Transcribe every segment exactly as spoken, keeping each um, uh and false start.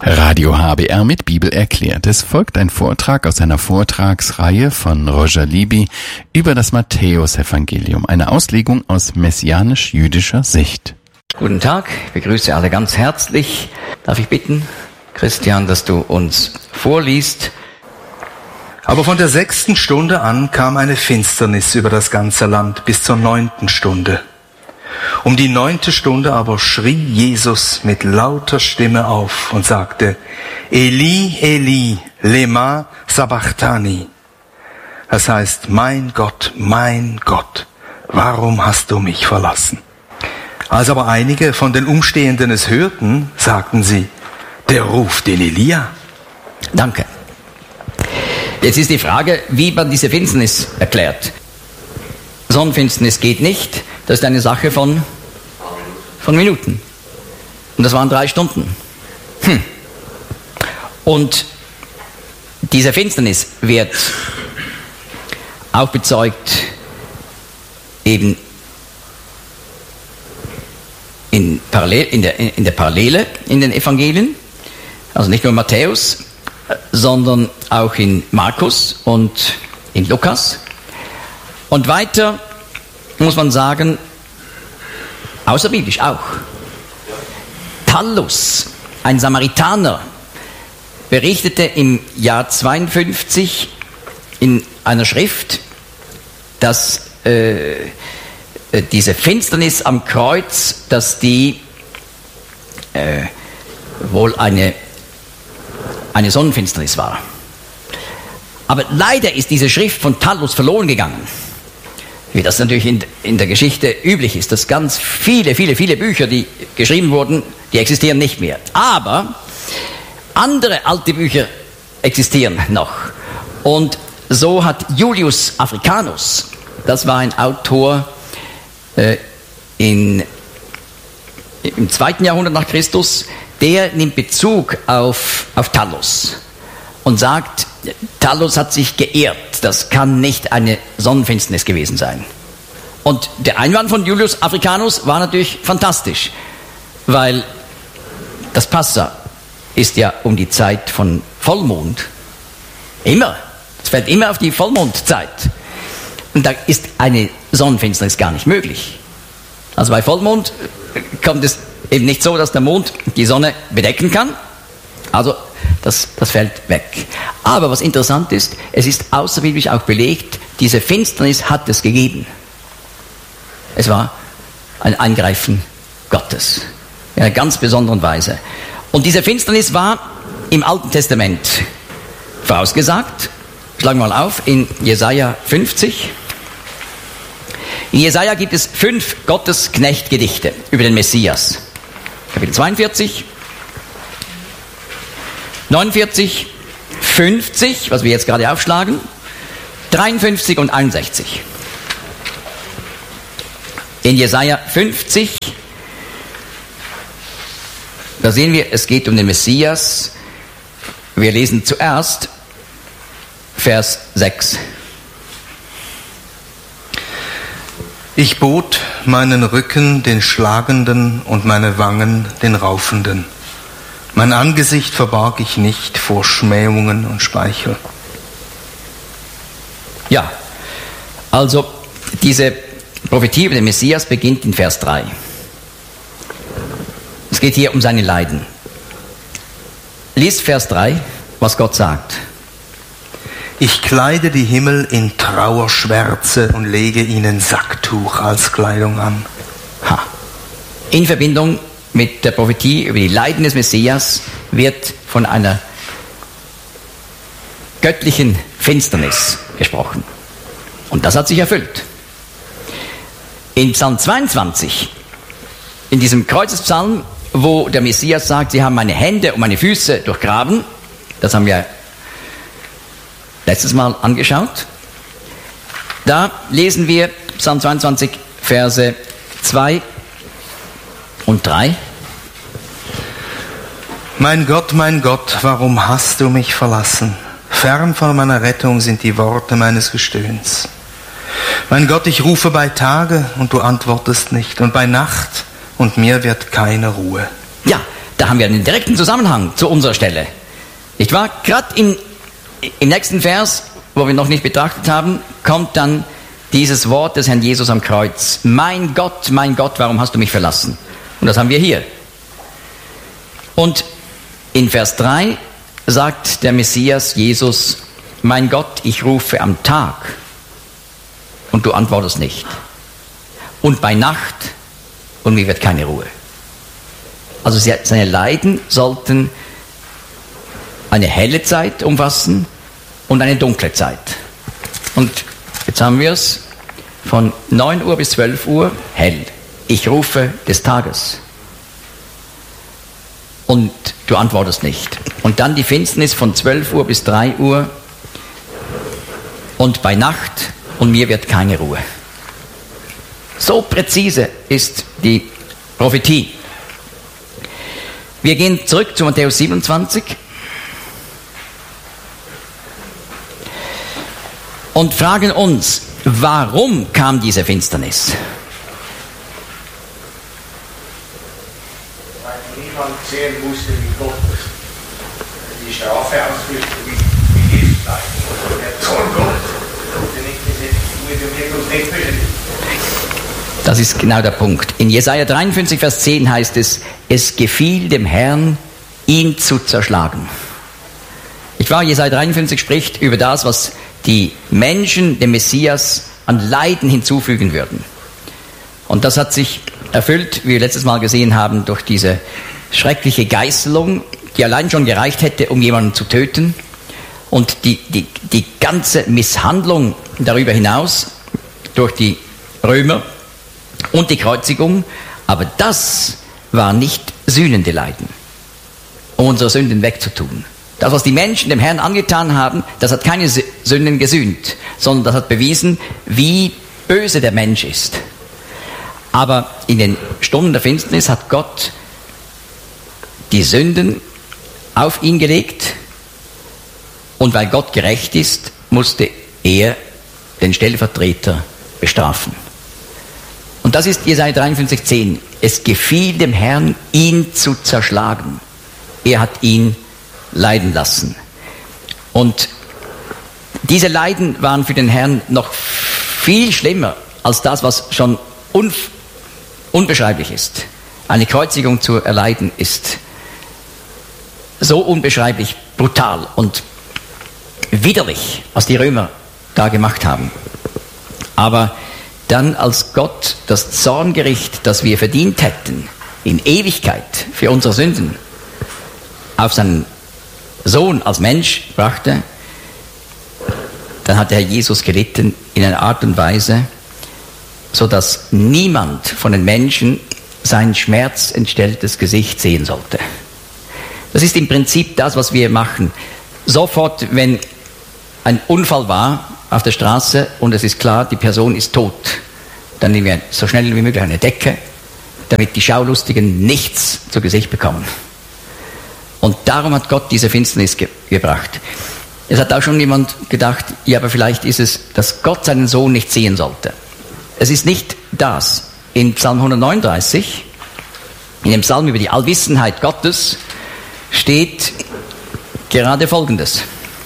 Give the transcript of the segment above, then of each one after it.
Radio H B R mit Bibel erklärt. Es folgt ein Vortrag aus einer Vortragsreihe von Roger Libby über das Matthäusevangelium, eine Auslegung aus messianisch-jüdischer Sicht. Guten Tag, ich begrüße alle ganz herzlich. Darf ich bitten, Christian, dass du uns vorliest? Aber von der sechsten Stunde an kam eine Finsternis über das ganze Land bis zur neunten Stunde. Um die neunte Stunde aber schrie Jesus mit lauter Stimme auf und sagte: Eli, Eli, lema sabachthani. Das heißt: Mein Gott, mein Gott, warum hast du mich verlassen? Als aber einige von den Umstehenden es hörten, sagten sie: Der ruft den Elia. Danke. Jetzt ist die Frage, wie man diese Finsternis erklärt. Sonnenfinsternis geht nicht. Das ist eine Sache von, von Minuten. Und das waren drei Stunden. Hm. Und diese Finsternis wird auch bezeugt eben in, Parallel, in, der, in der Parallele in den Evangelien. Also nicht nur Matthäus, sondern auch in Markus und in Lukas. Und weiter muss man sagen, außerbiblisch auch. Thallus, ein Samaritaner, berichtete im Jahr zweiundfünfzig in einer Schrift, dass äh, diese Finsternis am Kreuz, dass die äh, wohl eine, eine Sonnenfinsternis war. Aber leider ist diese Schrift von Thallus verloren gegangen. Wie das natürlich in, in der Geschichte üblich ist, dass ganz viele, viele, viele Bücher, die geschrieben wurden, die existieren nicht mehr. Aber andere alte Bücher existieren noch. Und so hat Julius Africanus, das war ein Autor äh, in, im zweiten Jahrhundert nach Christus, der nimmt Bezug auf, auf Thallus und sagt, Thallus hat sich geirrt, das kann nicht eine Sonnenfinsternis gewesen sein. Und der Einwand von Julius Africanus war natürlich fantastisch, weil das Passa ist ja um die Zeit von Vollmond. Immer. Es fällt immer auf die Vollmondzeit. Und da ist eine Sonnenfinsternis gar nicht möglich. Also bei Vollmond kommt es eben nicht so, dass der Mond die Sonne bedecken kann. Also Das, das fällt weg. Aber was interessant ist, es ist außerbiblisch auch belegt, diese Finsternis hat es gegeben. Es war ein Eingreifen Gottes. In einer ganz besonderen Weise. Und diese Finsternis war im Alten Testament vorausgesagt. Schlagen wir mal auf, in Jesaja fünfzig. In Jesaja gibt es fünf Gottesknecht-Gedichte über den Messias. Kapitel zweiundvierzig. neunundvierzig, fünfzig, was wir jetzt gerade aufschlagen, dreiundfünfzig und einundsechzig. In Jesaja fünfzig, da sehen wir, es geht um den Messias. Wir lesen zuerst Vers sechs. Ich bot meinen Rücken den Schlagenden und meine Wangen den Raufenden. Mein Angesicht verbarg ich nicht vor Schmähungen und Speichel. Ja, also diese Prophetie über den Messias beginnt in Vers drei. Es geht hier um seine Leiden. Lies Vers drei, was Gott sagt. Ich kleide die Himmel in Trauerschwärze und lege ihnen Sacktuch als Kleidung an. Ha. In Verbindung mit der Prophetie über die Leiden des Messias wird von einer göttlichen Finsternis gesprochen. Und das hat sich erfüllt. In Psalm zweiundzwanzig, in diesem Kreuzespsalm, wo der Messias sagt, sie haben meine Hände und meine Füße durchgraben, das haben wir letztes Mal angeschaut, da lesen wir Psalm zweiundzwanzig, Verse zwei und drei. Mein Gott, mein Gott, warum hast du mich verlassen? Fern von meiner Rettung sind die Worte meines Gestöhns. Mein Gott, ich rufe bei Tage und du antwortest nicht und bei Nacht und mir wird keine Ruhe. Ja, da haben wir einen direkten Zusammenhang zu unserer Stelle. Nicht wahr? Gerade im, im nächsten Vers, wo wir noch nicht betrachtet haben, kommt dann dieses Wort des Herrn Jesus am Kreuz. Mein Gott, mein Gott, warum hast du mich verlassen? Und das haben wir hier. Und in Vers drei sagt der Messias Jesus, mein Gott, ich rufe am Tag und du antwortest nicht. Und bei Nacht und mir wird keine Ruhe. Also seine Leiden sollten eine helle Zeit umfassen und eine dunkle Zeit. Und jetzt haben wir es von neun Uhr bis zwölf Uhr hell. Ich rufe des Tages. Und du antwortest nicht. Und dann die Finsternis von zwölf Uhr bis drei Uhr und bei Nacht und mir wird keine Ruhe. So präzise ist die Prophetie. Wir gehen zurück zu Matthäus siebenundzwanzig und fragen uns, warum kam diese Finsternis? Weil niemand sehen musste, wie Gott die Strafe ausführt, wie, wie Jesus sagt. Der Zorn Gottes konnte nicht diese Ruhe nicht beschäftigen. Das ist genau der Punkt. In Jesaja dreiundfünfzig, Vers zehn heißt es, es gefiel dem Herrn, ihn zu zerschlagen. Ich war, Jesaja dreiundfünfzig spricht über das, was die Menschen dem Messias an Leiden hinzufügen würden. Und das hat sich erfüllt, wie wir letztes Mal gesehen haben, durch diese schreckliche Geißelung, die allein schon gereicht hätte, um jemanden zu töten. Und die, die, die ganze Misshandlung darüber hinaus durch die Römer und die Kreuzigung. Aber das war nicht sühnende Leiden, um unsere Sünden wegzutun. Das, was die Menschen dem Herrn angetan haben, das hat keine Sünden gesühnt, sondern das hat bewiesen, wie böse der Mensch ist. Aber in den Stunden der Finsternis hat Gott die Sünden auf ihn gelegt und weil Gott gerecht ist, musste er den Stellvertreter bestrafen. Und das ist Jesaja dreiundfünfzig, zehn. Es gefiel dem Herrn, ihn zu zerschlagen. Er hat ihn leiden lassen. Und diese Leiden waren für den Herrn noch viel schlimmer als das, was schon un- unbeschreiblich ist. Eine Kreuzigung zu erleiden ist so unbeschreiblich brutal und widerlich, was die Römer da gemacht haben. Aber dann, als Gott das Zorngericht, das wir verdient hätten, in Ewigkeit für unsere Sünden, auf seinen Sohn als Mensch brachte, dann hat der Herr Jesus gelitten in einer Art und Weise, so dass niemand von den Menschen sein schmerzentstelltes Gesicht sehen sollte. Das ist im Prinzip das, was wir machen. Sofort, wenn ein Unfall war auf der Straße und es ist klar, die Person ist tot, dann nehmen wir so schnell wie möglich eine Decke, damit die Schaulustigen nichts zu Gesicht bekommen. Und darum hat Gott diese Finsternis ge- gebracht. Es hat auch schon jemand gedacht, ja, aber vielleicht ist es, dass Gott seinen Sohn nicht sehen sollte. Es ist nicht das. In Psalm hundertneununddreißig, in dem Psalm über die Allwissenheit Gottes, steht gerade Folgendes.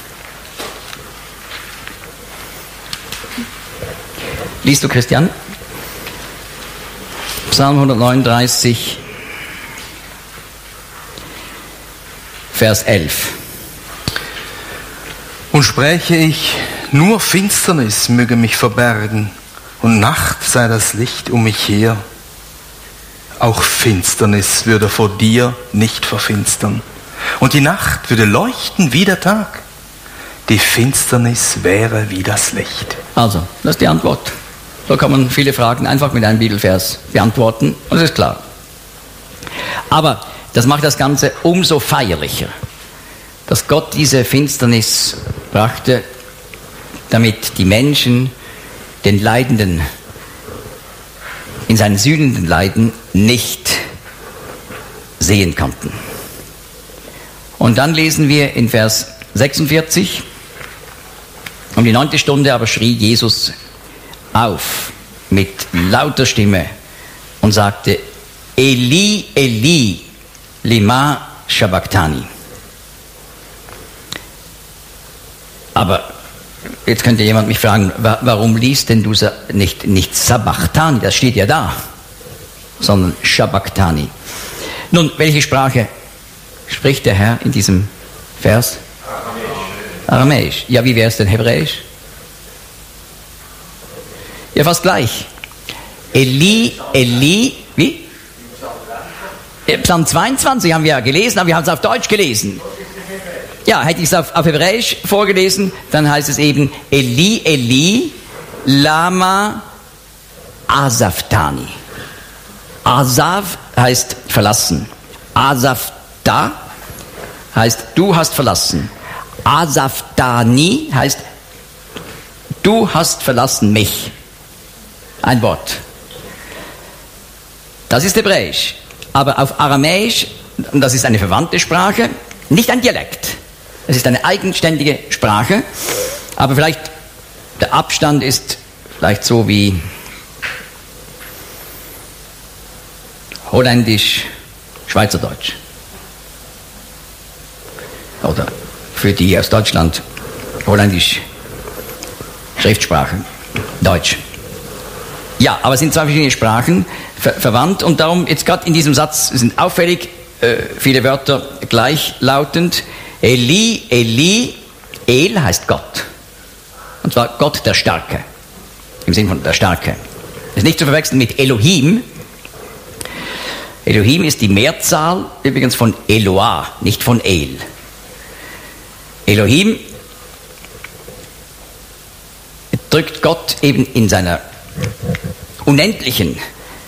Liest du, Christian? Psalm hundertneununddreißig, Vers elf. Und spräche ich, nur Finsternis möge mich verbergen, und Nacht sei das Licht um mich her. Auch Finsternis würde vor dir nicht verfinstern, und die Nacht würde leuchten wie der Tag. Die Finsternis wäre wie das Licht. Also, das ist die Antwort. So kann man viele Fragen einfach mit einem Bibelvers beantworten, und es ist klar. Aber das macht das Ganze umso feierlicher, dass Gott diese Finsternis brachte, damit die Menschen den Leidenden in seinen sühnenden Leiden nicht sehen konnten. Und dann lesen wir in Vers sechsundvierzig, um die neunte Stunde aber schrie Jesus auf mit lauter Stimme und sagte, Eli, Eli, Lima Sabachthani. Aber jetzt könnte jemand mich fragen, wa- warum liest denn du sa- nicht, nicht Sabachthani, das steht ja da, sondern Sabachthani. Nun, welche Sprache spricht der Herr in diesem Vers? Aramäisch. Aramäisch. Ja, wie wäre es denn Hebräisch? Ja, fast gleich. Eli, Eli, wie? Psalm zweiundzwanzig haben wir ja gelesen, aber wir haben es auf Deutsch gelesen. Ja, hätte ich es auf, auf Hebräisch vorgelesen, dann heißt es eben Eli, Eli, lama asafthani. Asaf heißt verlassen. Asafta heißt du hast verlassen. Asafthani heißt du hast verlassen mich. Ein Wort. Das ist Hebräisch. Aber auf Aramäisch, und das ist eine verwandte Sprache, nicht ein Dialekt. Es ist eine eigenständige Sprache, aber vielleicht der Abstand ist vielleicht so wie Holländisch, Schweizerdeutsch. Oder für die aus Deutschland Holländisch, Schriftsprache, Deutsch. Ja, aber es sind zwei verschiedene Sprachen ver- verwandt und darum jetzt gerade in diesem Satz sind auffällig äh, viele Wörter gleichlautend. Eli, Eli, El heißt Gott. Und zwar Gott der Starke. Im Sinne von der Starke. Das ist nicht zu verwechseln mit Elohim. Elohim ist die Mehrzahl übrigens von Eloah, nicht von El. Elohim drückt Gott eben in seiner unendlichen,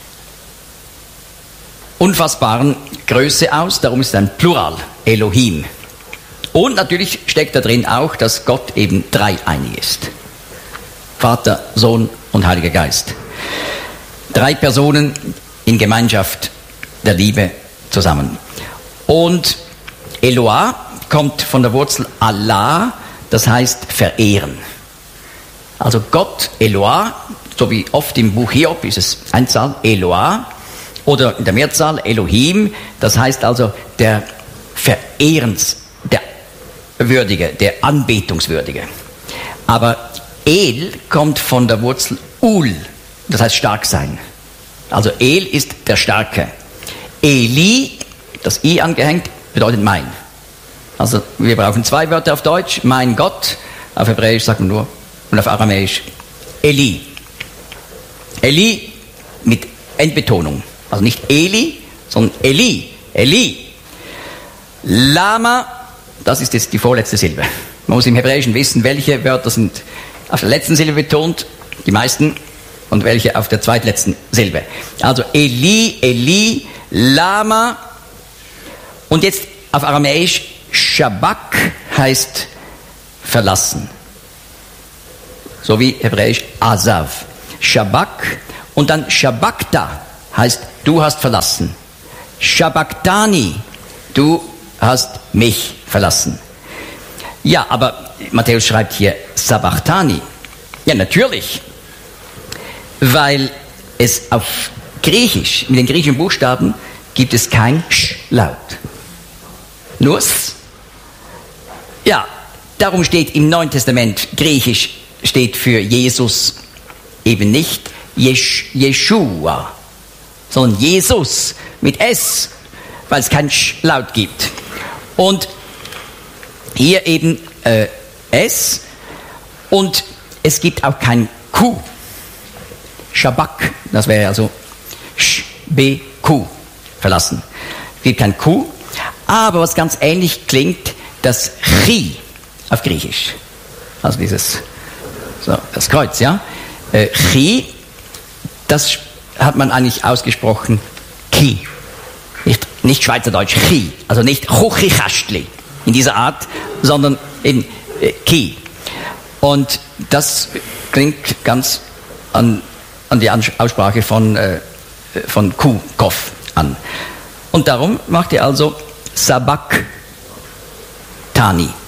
unfassbaren Größe aus, darum ist es ein Plural, Elohim. Und natürlich steckt da drin auch, dass Gott eben dreieinig ist. Vater, Sohn und Heiliger Geist. Drei Personen in Gemeinschaft der Liebe zusammen. Und Eloah kommt von der Wurzel Allah, das heißt verehren. Also Gott, Eloah, so wie oft im Buch Hiob ist es Einzahl, Eloah, oder in der Mehrzahl Elohim, das heißt also der Verehrens, der Würdige, der Anbetungswürdige. Aber El kommt von der Wurzel Ul, das heißt stark sein. Also El ist der Starke. Eli, das I angehängt, bedeutet mein. Also wir brauchen zwei Wörter auf Deutsch, mein Gott, auf Hebräisch sagt man nur, und auf Aramäisch Eli. Eli mit Endbetonung. Also nicht Eli, sondern Eli. Eli. Lama, das ist jetzt die vorletzte Silbe. Man muss im Hebräischen wissen, welche Wörter sind auf der letzten Silbe betont, die meisten, und welche auf der zweitletzten Silbe. Also Eli, Eli, Lama. Und jetzt auf Aramäisch Shabak heißt verlassen. So wie Hebräisch Asav. Shabak und dann Shabakta heißt du hast verlassen. Shabaktani, du hast mich verlassen. Ja, aber Matthäus schreibt hier Sabachthani. Ja, natürlich, weil es auf Griechisch, mit den griechischen Buchstaben, gibt es kein Sch-Laut. Nur S. Ja, darum steht im Neuen Testament, Griechisch steht für Jesus eben nicht Jesch, Jeshua, sondern Jesus mit S, weil es kein Sch-Laut gibt. Und hier eben äh, S und es gibt auch kein Q. Shabak, das wäre also Sh, B, Q, verlassen. Es gibt kein Q, aber was ganz ähnlich klingt, das Chi auf Griechisch. Also dieses, so, das Kreuz, ja. Äh, Chi, das hat man eigentlich ausgesprochen Ki. Nicht, nicht Schweizerdeutsch, Chi. Also nicht Chuchichastli in dieser Art, sondern in äh, Ki. Und das klingt ganz an, an die Aussprache von, äh, von Ku, Kof an. Und darum macht er also Sabachthani.